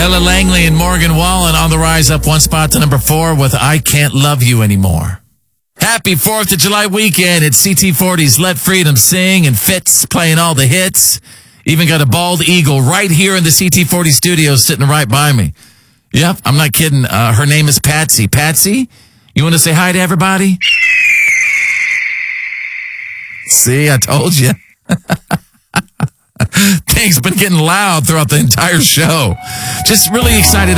Ella Langley and Morgan Wallen on the rise up one spot to number 4 with I Can't Love You Anymore. Happy 4th of July weekend. It's CT40's Let Freedom Sing and Fitz playing all the hits. Even got a bald eagle right here in the CT40 studio sitting right by me. Yep, I'm not kidding. Her name is Patsy. Patsy, you want to say hi to everybody? See, I told you. Things been getting loud throughout the entire show. Just really excited